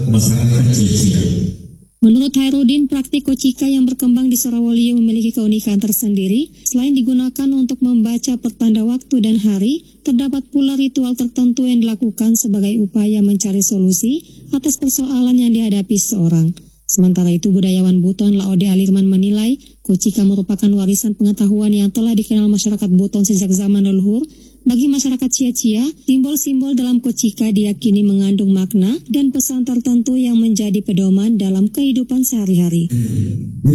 masyarakat Cia-Cia. Menurut Hairudin, praktik kocika yang berkembang di Surawalija memiliki keunikan tersendiri. Selain digunakan untuk membaca pertanda waktu dan hari, terdapat pula ritual tertentu yang dilakukan sebagai upaya mencari solusi atas persoalan yang dihadapi seseorang. Sementara itu, budayawan Buton Laode Alirman menilai, kocika merupakan warisan pengetahuan yang telah dikenal masyarakat Buton sejak zaman leluhur. Bagi masyarakat Cia-Cia, simbol-simbol dalam kocika diyakini mengandung makna dan pesan tertentu yang menjadi pedoman dalam kehidupan sehari-hari.